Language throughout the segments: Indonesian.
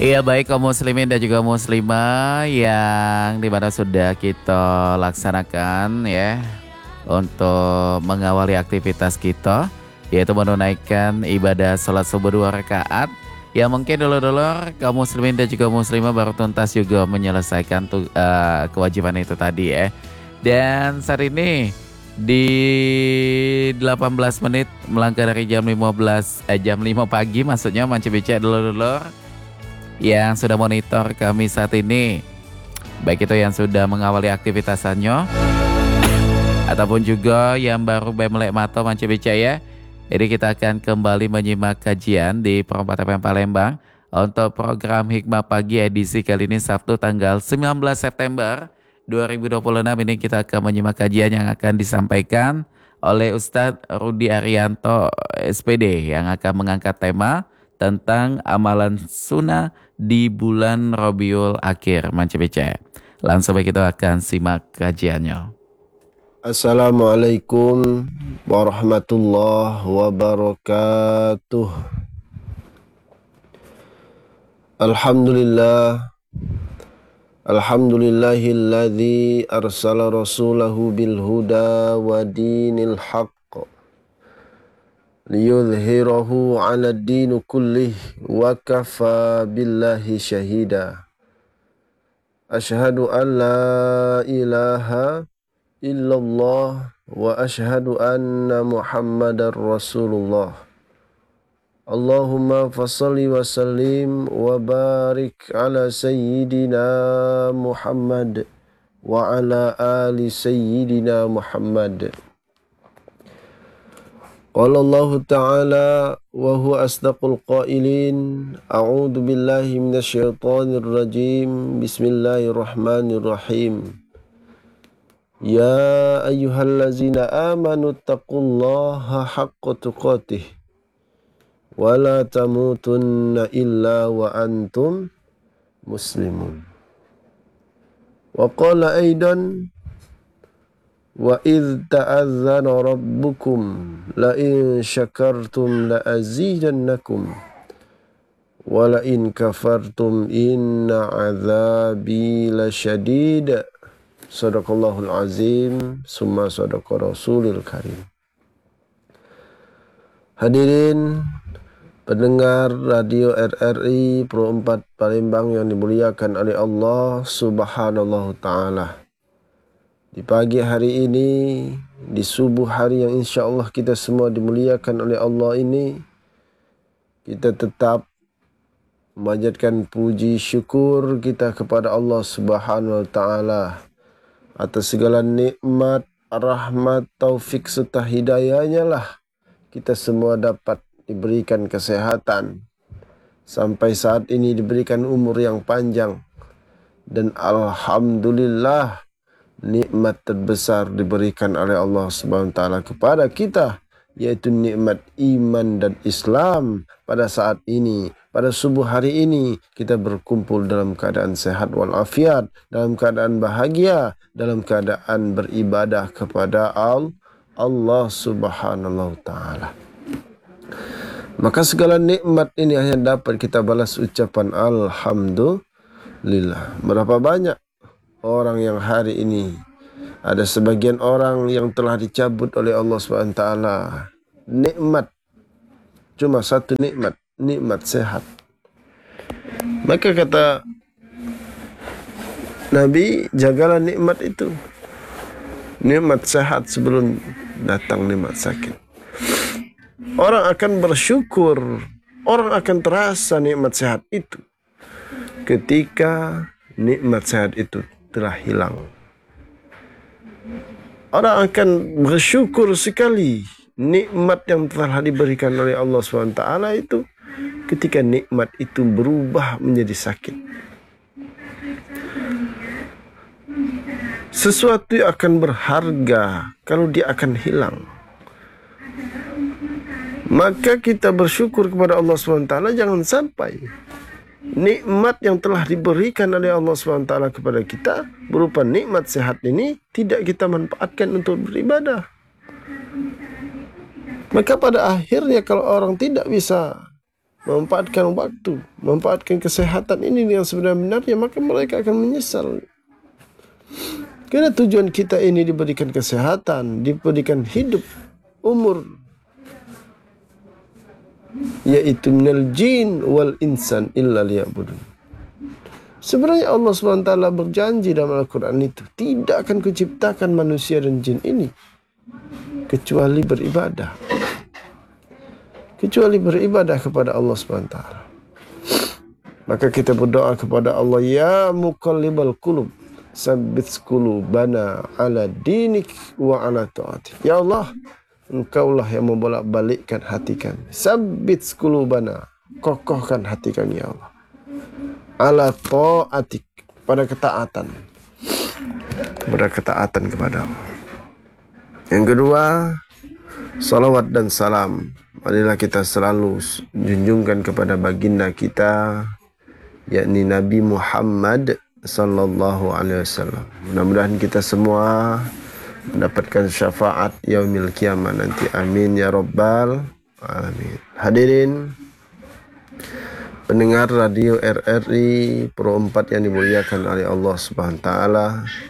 Iya baik kaum muslimin dan juga muslimah yang dimana sudah kita laksanakan ya untuk mengawali aktivitas kita, yaitu menunaikan ibadah sholat subuh 2 rakaat. Ya mungkin dulu-dulu kaum muslimin dan juga muslimah baru tuntas juga menyelesaikan kewajiban itu tadi ya. Dan saat ini di 18 menit melangkah dari jam 5 pagi, maksudnya Manci Bica dulu-dulu yang sudah monitor kami saat ini, baik itu yang sudah mengawali aktivitasnya ataupun juga yang baru melek mata Manci Bica ya. Jadi kita akan kembali menyimak kajian di Perempat FM Palembang untuk program Hikmah Pagi edisi kali ini Sabtu tanggal 19 September 2026. Ini kita akan menyimak kajian yang akan disampaikan oleh Ustadz Rudi Arianto SPD yang akan mengangkat tema tentang amalan sunnah di bulan Rabiul Akhir. Manci Bica. Langsung kita akan simak kajiannya. Assalamualaikum warahmatullahi wabarakatuh. Alhamdulillahilladzi arsala rasulahu bil huda wa dinil haqq liyudhhirahu 'ala ad-din kullih wa kafa billahi syahida. Asyhadu an la ilaha illallah wa ashhadu anna Muhammadar Rasulullah. Allahumma fassalli wa sallim wa barik ala sayyidina Muhammad wa ala ali sayyidina Muhammad. Qala Allah Ta'ala wa huwa asdaqul qailin. A'udzu billahi minasyaitonir rajim. Bismillahirrahmanirrahim. Ya ayyuhallazina amanu taqullaha haqqa tuqatih wa la tamutunna illa wa antum muslimun. Wa qala aidan wa idh ta'azzana rabbukum la in syakartum la azidannakum wa la in kafartum inna azabi lasyadid. Sadaqallahul azim, summa sadaqa rasulil karim. Hadirin pendengar Radio RRI Pro 4 Palembang yang dimuliakan oleh Allah Subhanahu Ta'ala. Di pagi hari ini, di subuh hari yang insya Allah kita semua dimuliakan oleh Allah ini, kita tetap memanjatkan puji syukur kita kepada Allah Subhanahu Ta'ala atas segala nikmat, rahmat, taufik serta hidayahnya lah kita semua dapat diberikan kesehatan. Sampai saat ini diberikan umur yang panjang. Dan alhamdulillah nikmat terbesar diberikan oleh Allah Subhanahu wa taala kepada kita, yaitu nikmat iman dan Islam. Pada saat ini, pada subuh hari ini, kita berkumpul dalam keadaan sehat walafiat, dalam keadaan bahagia, dalam keadaan beribadah kepada Allah Subhanahu wa ta'ala. Maka segala nikmat ini hanya dapat kita balas ucapan alhamdulillah. Berapa banyak orang yang hari ini, ada sebagian orang yang telah dicabut oleh Allah Subhanahu wa ta'ala nikmat, cuma satu nikmat, nikmat sehat. Maka kata Nabi, jagalah nikmat itu, nikmat sehat sebelum datang nikmat sakit. Orang akan bersyukur, orang akan terasa nikmat sehat itu ketika nikmat sehat itu telah hilang. Orang akan bersyukur sekali nikmat yang telah diberikan oleh Allah SWT itu ketika nikmat itu berubah menjadi sakit. Sesuatu yang akan berharga kalau dia akan hilang. Maka kita bersyukur kepada Allah SWT, jangan sampai nikmat yang telah diberikan oleh Allah SWT kepada kita berupa nikmat sehat ini tidak kita manfaatkan untuk beribadah. Maka pada akhirnya kalau orang tidak bisa memanfaatkan waktu, memanfaatkan kesehatan ini yang sebenar-benarnya, maka mereka akan menyesal. Karena tujuan kita ini diberikan kesehatan, diberikan hidup, umur, yaitu minal jin wal insan illa liya'budun. Sebenarnya Allah SWT berjanji dalam Al-Quran itu, tidak akan kuciptakan manusia dan jin ini kecuali beribadah. Kecuali beribadah kepada Allah SWT. Maka kita berdoa kepada Allah, ya muqallibal qulub, sabbit qulubana ala dinik wa ala ta'atik. Ya Allah, Engkaulah yang membolak-balikkan hati kami. Sabbit qulubana, kokohkan hati kami ya Allah. Ala ta'atik, pada ketaatan. Pada ketaatan kepada Allah. Yang kedua, salawat dan salam, marilah kita selalu junjungkan kepada baginda kita, yakni Nabi Muhammad sallallahu alaihi wasallam. Mudah-mudahan kita semua mendapatkan syafaat yaumil qiyamah nanti. Amin ya rabbal alamin. Hadirin pendengar radio RRI Pro 4 yang dimuliakan oleh Allah Subhanahu wa taala,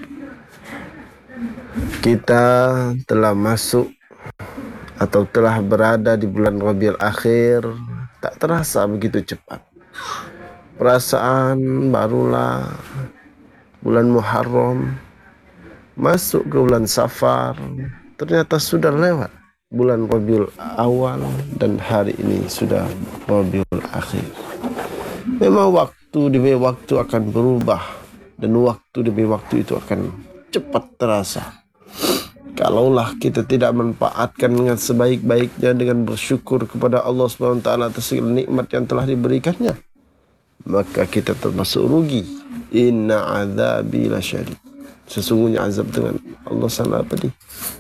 kita telah masuk atau telah berada di bulan Rabiul Akhir. Tak terasa begitu cepat. Perasaan barulah bulan Muharram, masuk ke bulan Safar, ternyata sudah lewat bulan Rabiul Awal dan hari ini sudah Rabiul Akhir. Memang waktu demi waktu akan berubah dan waktu demi waktu itu akan cepat terasa. Kalaulah kita tidak manfaatkan dengan sebaik-baiknya dengan bersyukur kepada Allah SWT atas segala nikmat yang telah diberikannya, maka kita termasuk rugi. Inna azabi lasyadid. Sesungguhnya azab dengan Allah sangat pedih.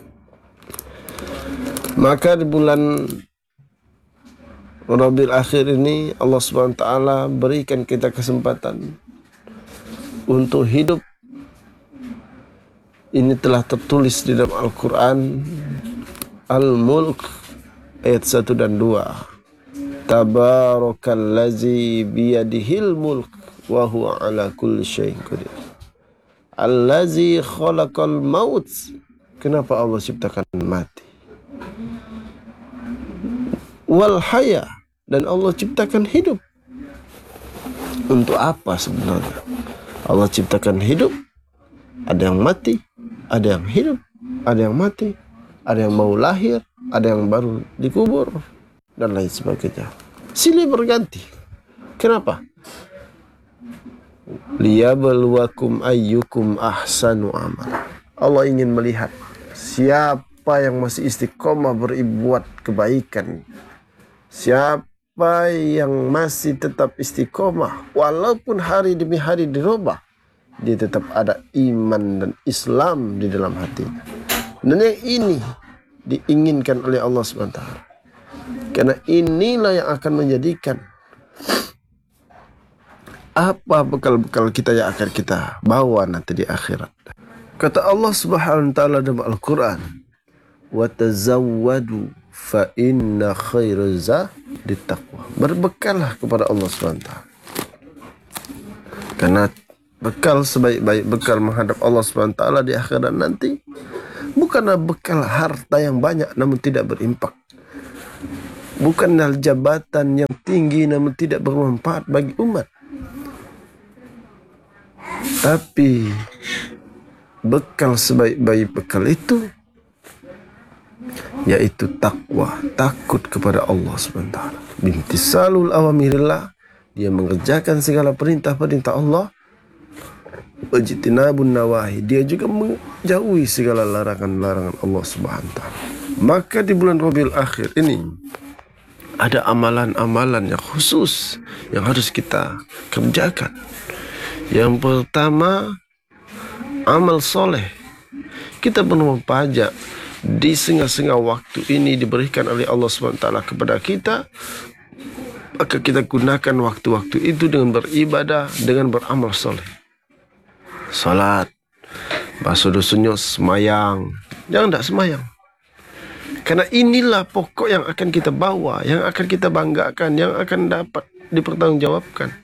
Maka di bulan Rabiul Akhir ini Allah SWT berikan kita kesempatan untuk hidup. Ini telah tertulis di dalam Al-Quran Al-Mulk ayat 1 dan 2. Tabarakallazi biyadihil mulk wa huwa ala kulli syai'in qadir. Allazi khalaqal maut. Kenapa Allah ciptakan mati? Wal haya, dan Allah ciptakan hidup. Untuk apa sebenarnya? Allah ciptakan hidup. Ada yang mati, ada yang hidup, ada yang mati, ada yang mau lahir, ada yang baru dikubur, dan lain sebagainya. Silih berganti. Kenapa? Liyabluwakum ayyukum ahsanu amala. Allah ingin melihat siapa yang masih istiqomah berbuat kebaikan, siapa yang masih tetap istiqomah walaupun hari demi hari dirubah, dia tetap ada iman dan Islam di dalam hatinya. Dan yang ini diinginkan oleh Allah SWT. Karena inilah yang akan menjadikan apa bekal-bekal kita yang akan kita bawa nanti di akhirat. Kata Allah Subhanahu wa taala dalam Al-Quran, "Wa tazawwadu fa inna khairaz zadi taqwa." Berbekallah kepada Allah SWT. Karena bekal sebaik-baik bekal menghadap Allah SWT di akhirat nanti bukanlah bekal harta yang banyak namun tidak berimpak, bukanlah jabatan yang tinggi namun tidak bermanfaat bagi umat, tapi bekal sebaik-baik bekal itu yaitu takwa, takut kepada Allah SWT. Bimtisalul awamirillah, dia mengerjakan segala perintah-perintah Allah. Wajtinabun nawahi, dia juga menjauhi segala larangan-larangan Allah Subhanahu wa taala. Maka di bulan Rabiul Akhir ini ada amalan-amalan yang khusus yang harus kita kerjakan. Yang pertama, amal soleh. Kita perlu pajak di sengah-sengah waktu ini diberikan oleh Allah SWT kepada kita. Maka kita gunakan waktu-waktu itu dengan beribadah, dengan beramal soleh. Salat, basuh dosunya, semayang. Jangan tak semayang. Karena inilah pokok yang akan kita bawa, yang akan kita banggakan, yang akan dapat dipertanggungjawabkan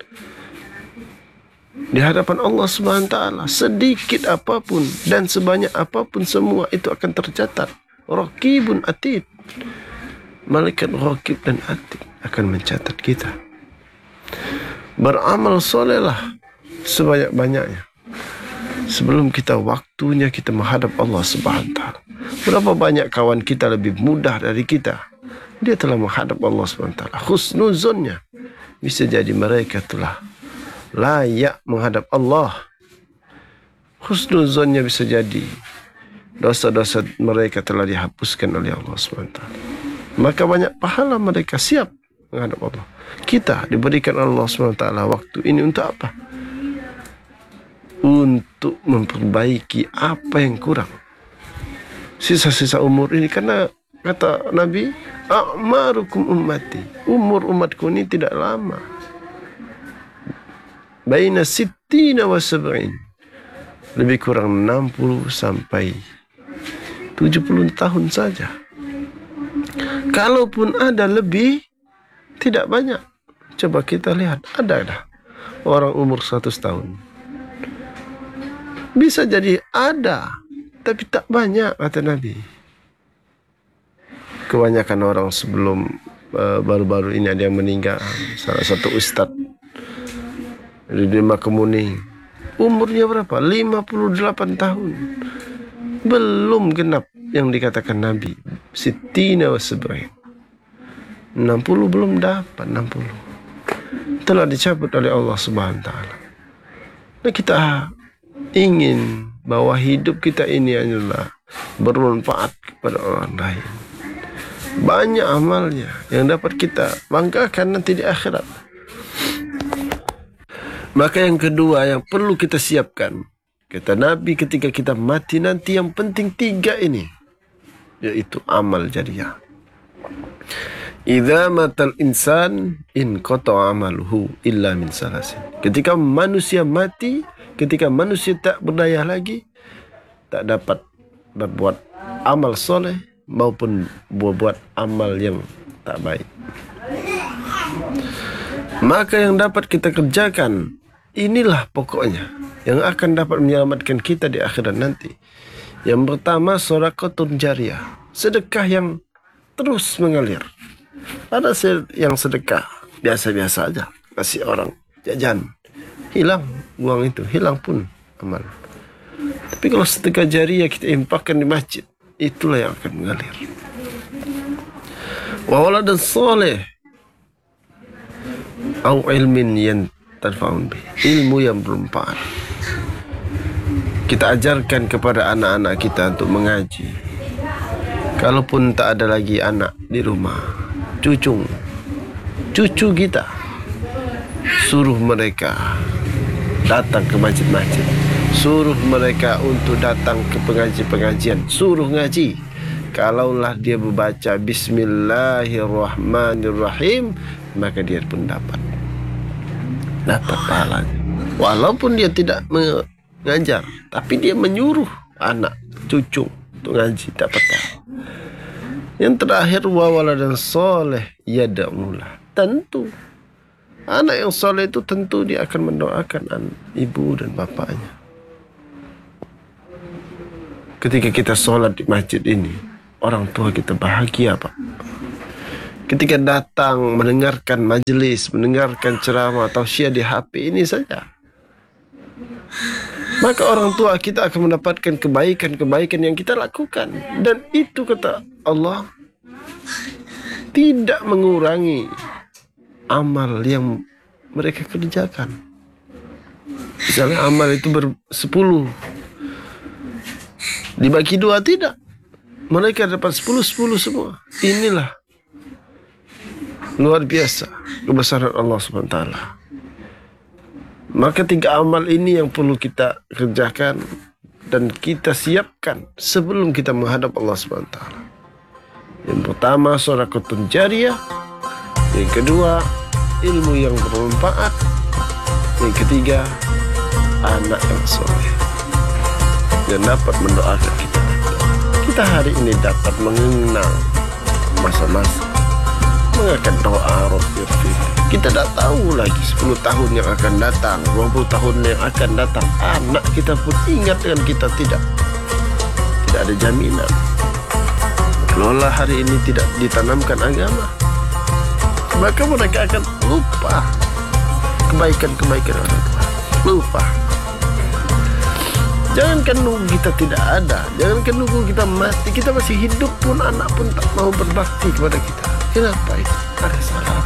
di hadapan Allah Subhanahu wa taala. Sedikit apapun dan sebanyak apapun, semua itu akan tercatat. Raqibun atid. Malaikat raqib dan atid akan mencatat kita. Beramal solehlah sebanyak-banyaknya sebelum waktunya kita menghadap Allah Subhanahu wa taala. Berapa banyak kawan kita lebih mudah dari kita, dia telah menghadap Allah Subhanahu wa taala. Husnuzonnya bisa jadi mereka telah layak menghadap Allah. Husnuzonnya bisa jadi dosa-dosa mereka telah dihapuskan oleh Allah Subhanahu wa taala. Maka banyak pahala mereka siap menghadap Allah. Kita diberikan Allah Subhanahu wa taala waktu ini untuk apa? Untuk memperbaiki apa yang kurang, sisa-sisa umur ini. Karena kata Nabi, a'marukum ummati, umur umatku ini tidak lama, baina sittina wa sab'in, lebih kurang 60 sampai 70 tahun saja. Kalaupun ada lebih, tidak banyak. Coba kita lihat, ada orang umur 100 tahun. Bisa jadi ada, tapi tak banyak, kata Nabi. Kebanyakan orang sebelum baru-baru ini ada yang meninggal. Salah satu ustaz di Makamuning, umurnya berapa? 58 tahun. Belum genap yang dikatakan Nabi, sittina wa sab'in. 60 belum dapat, 60 telah dicabut oleh Allah Subhanahu wa taala. Nah, kita ingin bahwa hidup kita ini adalah bermanfaat kepada orang lain. Banyak amalnya yang dapat kita banggakan nanti di akhirat. Maka yang kedua yang perlu kita siapkan, kata Nabi, ketika kita mati nanti, yang penting 3 ini, yaitu amal jariah. Idza matal insan in qata amaluhu illa min salasin. Ketika manusia mati, ketika manusia tak berdaya lagi, tak dapat berbuat amal soleh maupun berbuat amal yang tak baik. Maka yang dapat kita kerjakan, inilah pokoknya yang akan dapat menyelamatkan kita di akhirat nanti. Yang pertama, shadaqatun jariyah, sedekah yang terus mengalir. Ada yang sedekah biasa-biasa aja, kasih orang jajan, hilang uang itu, hilang pun amal. Tapi kalau sedekah jariyah kita infakkan di masjid, itulah yang akan mengalir. Wa waladan saleh au ilmin yantarfa'un bi, ilmu yang bermanfaat. Kita ajarkan kepada anak-anak kita untuk mengaji. Kalaupun tak ada lagi anak di rumah, cucu kita, suruh mereka datang ke masjid-masjid, suruh mereka untuk datang ke pengajian, suruh ngaji. Kalaulah dia membaca Bismillahirrahmanirrahim, maka dia pun dapat pahalanya. Walaupun dia tidak mengajar, tapi dia menyuruh anak cucu untuk ngaji, dapat pahala. Yang terakhir, wawaladan soleh yada'ulah. Tentu anak yang soleh itu tentu dia akan mendoakan ibu dan bapaknya. Ketika kita sholat di masjid ini, orang tua kita bahagia, Pak. Ketika datang mendengarkan majelis, mendengarkan ceramah atau syiar di HP ini saja, maka orang tua kita akan mendapatkan kebaikan-kebaikan yang kita lakukan. Dan itu, kata Allah, tidak mengurangi amal yang mereka kerjakan. Misalnya amal itu 10, dibagi 2, tidak. Mereka dapat 10 semua. Inilah luar biasa kebesaran Allah SWT. Maka 3 amal ini yang perlu kita kerjakan dan kita siapkan sebelum kita menghadap Allah SWT. Yang pertama, shadaqatun jariyah. Yang kedua, ilmu yang bermanfaat. Yang ketiga, anak yang soleh yang dapat mendoakan kita. kita hari ini dapat mengenang masa-masa mengakan doa Rabbi Fir. Kita tak tahu lagi 10 tahun yang akan datang, 20 tahun yang akan datang. Anak kita pun ingat dengan kita tidak ada jaminan. Kalaulah hari ini tidak ditanamkan agama, maka mereka akan lupa kebaikan-kebaikan orang tua. Lupa. Jangankan nunggu kita tidak ada, jangankan nunggu kita mati, kita masih hidup pun anak pun tak mau berbakti kepada kita. Kenapa itu? Ada salah.